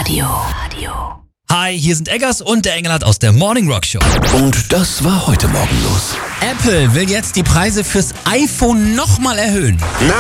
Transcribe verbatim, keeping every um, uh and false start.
Radio. Radio. Hi, hier sind Eggers und der Engelhardt aus der Morning Rock Show. Und das war heute Morgen los. Apple will jetzt die Preise fürs iPhone nochmal erhöhen. Na?